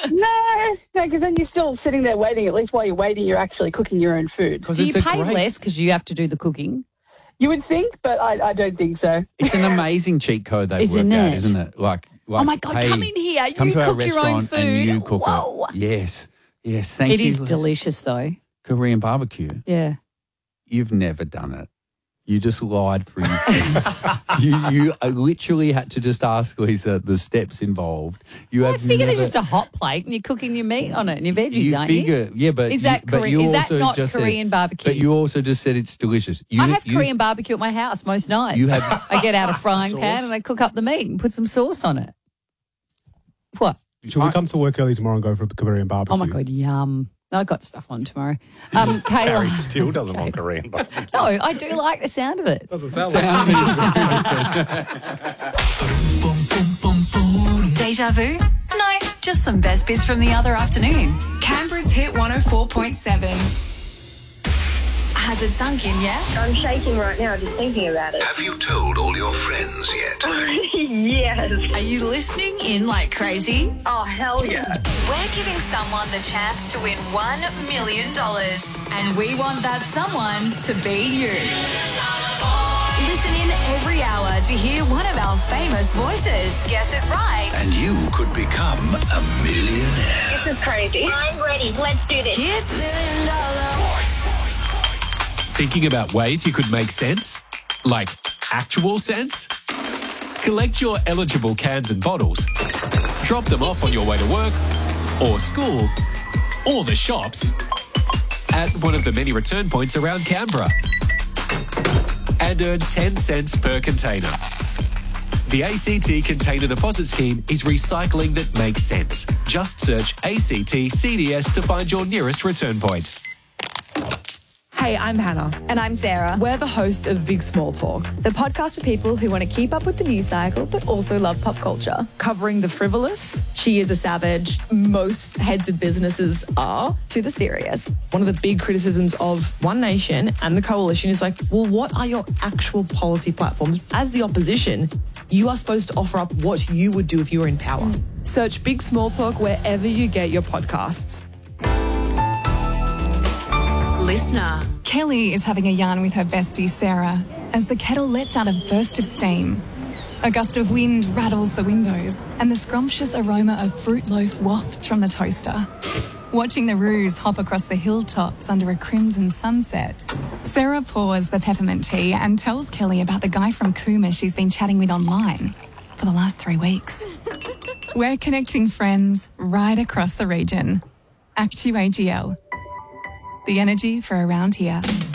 No, because then you're still sitting there waiting. At least while you're waiting, you're actually cooking your own food. Do you pay less because you have to do the cooking? You would think, but I don't think so. It's an amazing cheat code they've worked out, isn't it? Like, oh, my God, hey, come in here. You come to our cook your own restaurant food. and you cook Whoa. it. Yes. Thank you. It is delicious, though. Korean barbecue. Yeah. You've never done it. You just lied through your teeth. you literally had to just ask Lisa the steps involved. I figure there's just a hot plate and you're cooking your meat on it and your veggies, aren't you? Yeah, but is that not Korean barbecue? But you also just said it's delicious. I have Korean barbecue at my house most nights. I get out a frying pan and I cook up the meat and put some sauce on it. What? Should we come to work early tomorrow and go for a Korean barbecue? Oh, my God, yum. I've got stuff on tomorrow. Kayla. Harry still doesn't want Korean barbecue. No, I do like the sound of it. Doesn't sound like Deja vu? No, just some best bits from the other afternoon. Canberra's Hit 104.7. Has it sunk in yet? I'm shaking right now just thinking about it. Have you told all your friends yet? Yes. Are you listening in like crazy? Oh, hell yeah. We're giving someone the chance to win $1 million. And we want that someone to be you. Listen in every hour to hear one of our famous voices. Guess it right. And you could become a millionaire. This is crazy. I'm ready. Let's do this. Hits. Thinking about ways you could make sense? Like actual sense? Collect your eligible cans and bottles. Drop them off on your way to work or school or the shops at one of the many return points around Canberra and earn 10 cents per container. The ACT Container Deposit Scheme is recycling that makes sense. Just search ACT CDS to find your nearest return point. Hey, I'm Hannah. And I'm Sarah. We're the hosts of Big Small Talk, the podcast for people who want to keep up with the news cycle but also love pop culture. covering the frivolous, She is a savage, most heads of businesses are, to the serious. one of the big criticisms of One Nation and the Coalition is like, well, what are your actual policy platforms? As the opposition, you are supposed to offer up what you would do if you were in power. Search Big Small Talk wherever you get your podcasts. Listener. Kelly is having a yarn with her bestie Sarah as the kettle lets out a burst of steam. A gust of wind rattles the windows and the scrumptious aroma of fruit loaf wafts from the toaster. Watching the roos hop across the hilltops under a crimson sunset, Sarah pours the peppermint tea and tells Kelly about the guy from Cooma she's been chatting with online for the last 3 weeks. We're connecting friends right across the region. Actu AGL. The energy for around here.